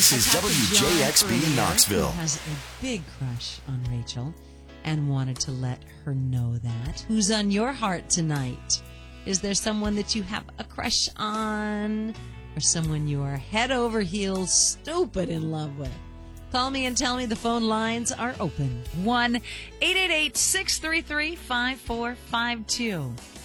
This is WJXB Knoxville. Who has a big crush on Rachel and wanted to let her know that. Who's on your heart tonight? Is there someone that you have a crush on? Or someone you are head over heels stupid in love with? Call me and tell me. The phone lines are open. 1-888-633-5452.